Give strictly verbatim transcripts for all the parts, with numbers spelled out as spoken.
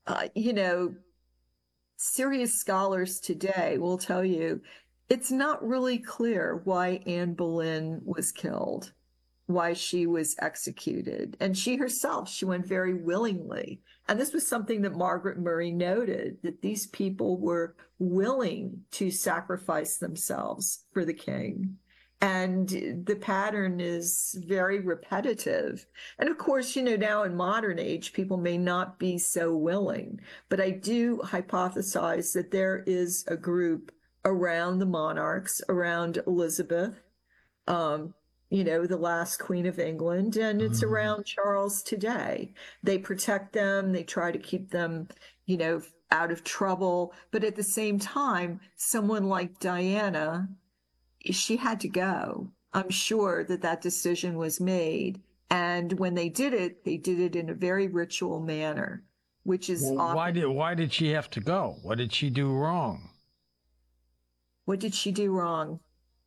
uh, you know, serious scholars today will tell you it's not really clear why Anne Boleyn was killed, why she was executed. And she herself, she went very willingly. And this was something that Margaret Murray noted, that these people were willing to sacrifice themselves for the king. And the pattern is very repetitive. And of course, you know, now in modern age, people may not be so willing, but I do hypothesize that there is a group around the monarchs, around Elizabeth, um, you know, the last Queen of England, and it's Mhm. around Charles today. They protect them, they try to keep them, you know, out of trouble. But at the same time, someone like Diana, she had to go. I'm sure that that decision was made. And when they did it, they did it in a very ritual manner, which is Well, why often, did why did she have to go? What did she do wrong? what did she do wrong?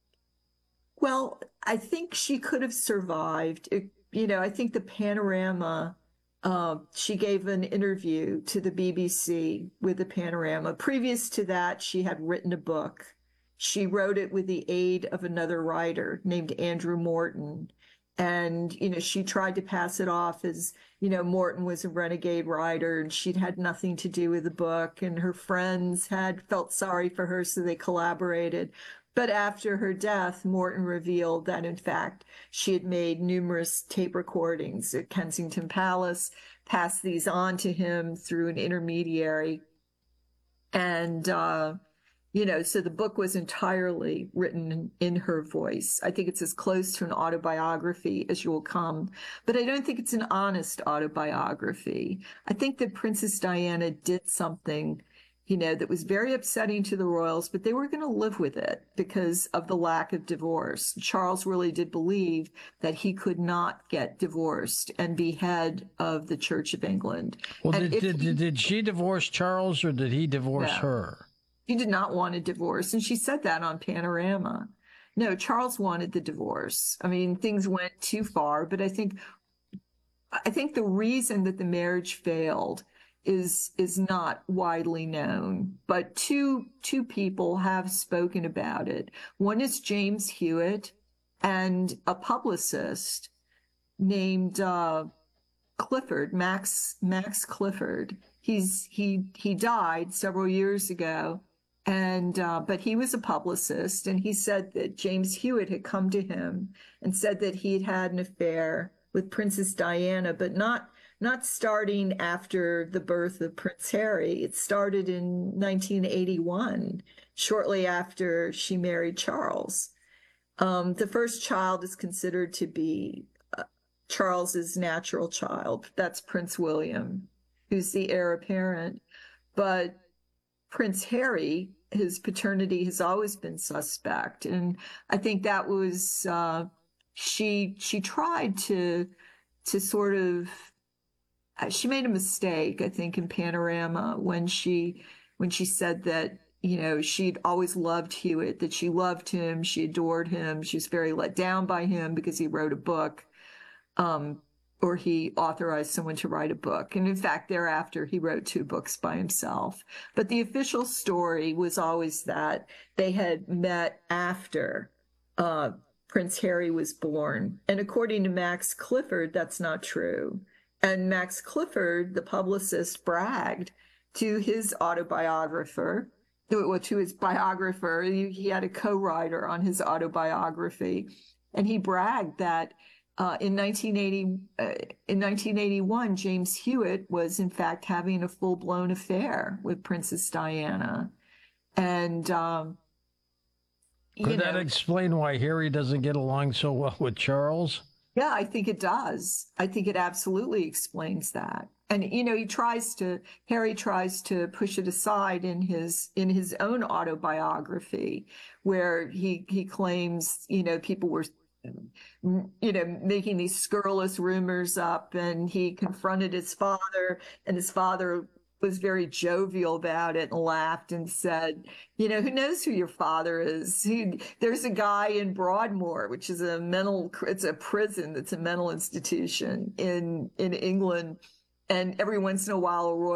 Well, I think she could have survived. It, you know, I think the Panorama, uh, she gave an interview to the B B C with the Panorama. Previous to that, she had written a book. She wrote it with the aid of another writer named Andrew Morton. And, you know, she tried to pass it off as, you know, Morton was a renegade writer and she'd had nothing to do with the book. And her friends had felt sorry for her, so they collaborated. But after her death, Morton revealed that, in fact, she had made numerous tape recordings at Kensington Palace, passed these on to him through an intermediary. And, uh, you know, so the book was entirely written in, in her voice. I think it's as close to an autobiography as you will come, but I don't think it's an honest autobiography. I think that Princess Diana did something, you know, that was very upsetting to the royals, but they were going to live with it because of the lack of divorce. Charles really did believe that he could not get divorced and be head of the Church of England. Well, And did if did, he, did she divorce Charles or did he divorce no, her? she did not want a divorce. And she said that on Panorama. No, Charles wanted the divorce. I mean, things went too far, but I think I think the reason that the marriage failed is is not widely known, but two two people have spoken about it. One is James Hewitt and a publicist named uh, Clifford, Max Max Clifford. He's he he died several years ago, and uh, but he was a publicist, and he said that James Hewitt had come to him and said that he had had an affair with Princess Diana, but not not starting after the birth of Prince Harry. It started in nineteen eighty-one, shortly after she married Charles. Um, the first child is considered to be uh, Charles's natural child. That's Prince William, who's the heir apparent. But Prince Harry, his paternity has always been suspect, and I think that was uh, she. She tried to to sort of. uh, She made a mistake, I think, in Panorama when she when she said that you know she'd always loved Hewitt, that she loved him, she adored him, she was very let down by him because he wrote a book, um, or he authorized someone to write a book. And in fact, thereafter, he wrote two books by himself. But the official story was always that they had met after uh, Prince Harry was born. And according to Max Clifford, that's not true. And Max Clifford, the publicist, bragged to his autobiographer, to, to his biographer. He, he had a co-writer on his autobiography, and he bragged that uh, in nineteen eighty, uh, in nineteen eighty-one, James Hewitt was in fact having a full-blown affair with Princess Diana, and um, you Could that know, explain why Harry doesn't get along so well with Charles? yeah, I think it does. I think it absolutely explains that. And you know, he tries to Harry tries to push it aside in his in his own autobiography, where he he claims, you know, people were you know, making these scurrilous rumors up, and he confronted his father, and his father was very jovial about it and laughed and said, you know, who knows who your father is? He, there's a guy in Broadmoor, which is a mental, it's a prison, it's a mental institution in in England, and every once in a while a royal